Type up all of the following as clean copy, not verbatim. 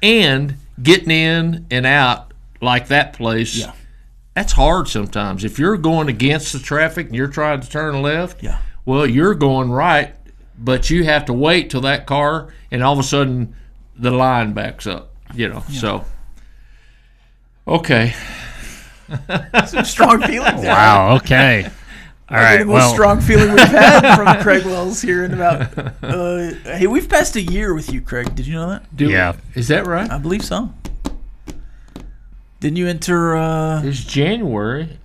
And getting in and out like that place, that's hard sometimes. If you're going against the traffic and you're trying to turn left, well, you're going right, but you have to wait till that car, and all of a sudden the line backs up, so. Okay. Some strong feelings there. Wow, okay. All right, the most strong feeling we've had from Craig Wells here in about. Hey, we've passed a year with you, Craig. Did you know that? Yeah. Is that right? I believe so. Didn't you enter? It's January.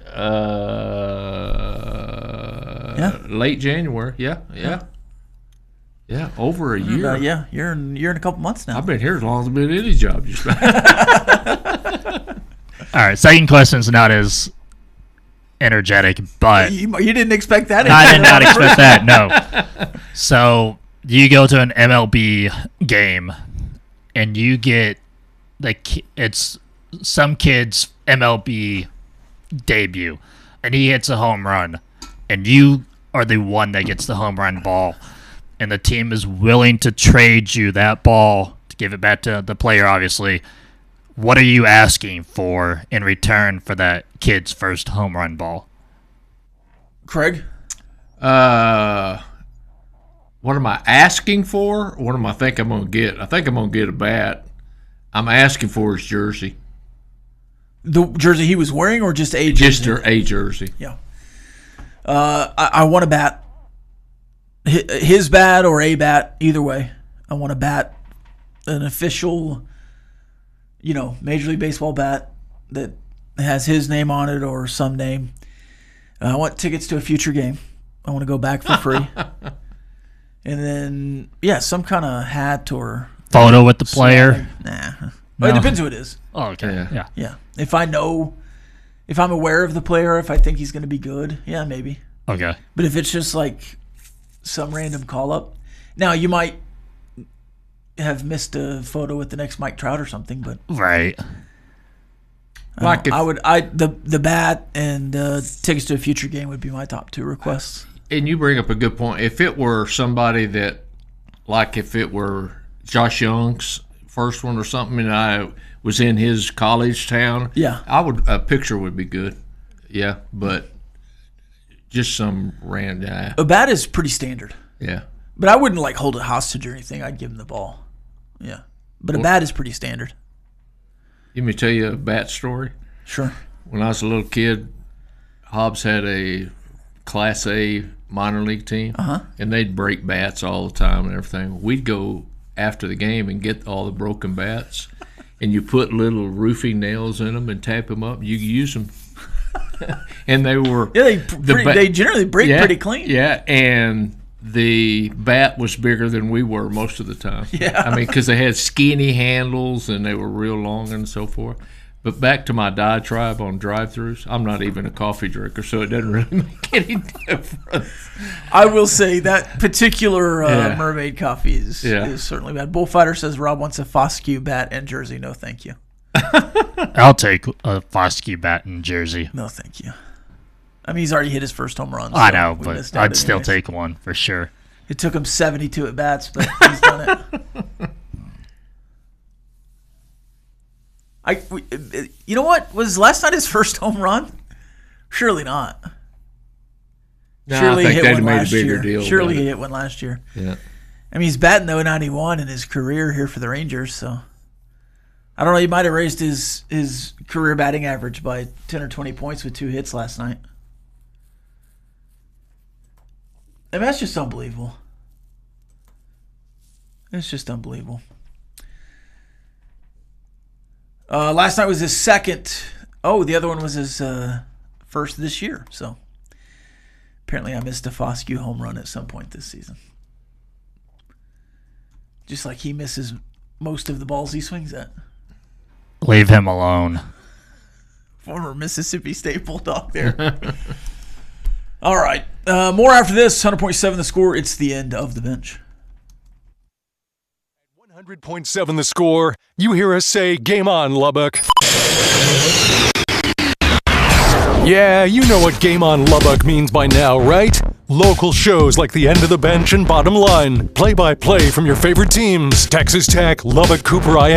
Late January. Yeah. Over a year. You're in a couple months now. I've been here as long as I've been in any job. Just All right, second question's not as energetic, but you didn't expect that. I did not expect that. No. So you go to an MLB game, and you get it's some kid's MLB debut, and he hits a home run, and you are the one that gets the home run ball, and the team is willing to trade you that ball to give it back to the player, obviously. What are you asking for in return for that kid's first home run ball? Craig? What am I asking for? What am I think I'm going to get? I think I'm going to get a bat. I'm asking for his jersey. The jersey he was wearing, or just a jersey? Just a jersey. Yeah. I want a bat. His bat or a bat, either way. I want a bat, an official, Major League Baseball bat that has his name on it or some name. I want tickets to a future game. I want to go back for free. And then, some kind of hat or photo with the player. Nah. No. Well, it depends who it is. Oh, okay. Yeah. If I'm aware of the player, if I think he's going to be good, maybe. Okay. But if it's just like some random call up, now you might have missed a photo with the next Mike Trout or something, but right. The bat and tickets to a future game would be my top two requests. And you bring up a good point. If it were somebody that, like if it were Josh Young's first one or something, and I was in his college town, a picture would be good. Yeah, but just some random. A bat is pretty standard. Yeah. But I wouldn't hold it hostage or anything. I'd give him the ball. Yeah. But a bat is pretty standard. Let me tell you a bat story. Sure. When I was a little kid, Hobbs had a Class A minor league team, and they'd break bats all the time and everything. We'd go after the game and get all the broken bats, and you put little roofing nails in them and tap them up. You could use them. And they were they generally break pretty clean. Yeah, and the bat was bigger than we were most of the time. Yeah. I mean, because they had skinny handles and they were real long and so forth. But back to my diatribe on drive-thrus, I'm not even a coffee drinker, so it doesn't really make any difference. I will say that particular Mermaid coffee is certainly bad. Bullfighter says Rob wants a Foscue bat and jersey. No, thank you. I'll take a Foscue bat and jersey. No, thank you. I mean, he's already hit his first home run. So I know, but I'd still take one for sure. It took him 72 at bats, but he's done it. You know what? Was last night his first home run? Surely not. No, Surely I he think hit they'd one made last a bigger year. deal. Surely he hit one last year. Yeah. I mean, he's batting .091 in his career here for the Rangers, so I don't know. He might have raised his career batting average by 10 or 20 points with 2 hits last night. I mean, that's just unbelievable. It's just unbelievable. Last night was his second. Oh, the other one was his first this year. So apparently I missed a Foscue home run at some point this season. Just like he misses most of the balls he swings at. Leave him alone. Former Mississippi State Bulldog there. All right. More after this. 100.7 The Score. It's the end of the bench. 100.7 The Score. You hear us say, game on, Lubbock. Yeah, you know what Game on Lubbock means by now, right? Local shows like The End of the Bench and Bottom Line. Play-by-play from your favorite teams. Texas Tech, Lubbock, Cooper,